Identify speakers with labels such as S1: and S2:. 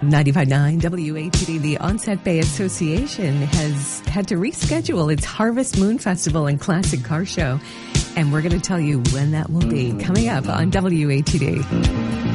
S1: 95.9 WATD, the Onset Bay Association has had to reschedule its Harvest Moon Festival and Classic Car Show. And we're going to tell you when that will be coming up on WATD.